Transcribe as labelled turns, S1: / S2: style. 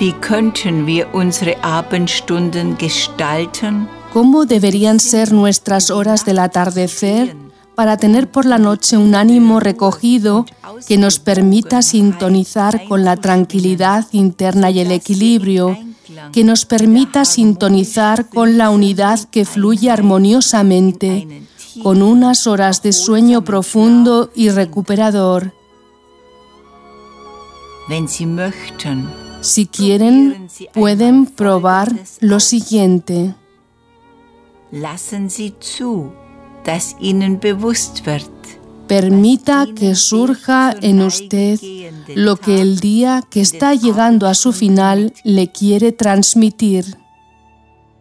S1: Wie könnten wir unsere Abendstunden gestalten?
S2: ¿Cómo deberían ser nuestras horas del atardecer para tener por la noche un ánimo recogido que nos permita sintonizar con la tranquilidad interna y el equilibrio, que nos permita sintonizar con la unidad que fluye armoniosamente, con unas horas de sueño profundo y recuperador? Si quieren, pueden probar lo siguiente.
S1: Lassen Sie zu, dass Ihnen bewusst wird.
S2: Permita que surja en usted lo que el día que está llegando a su final le quiere transmitir.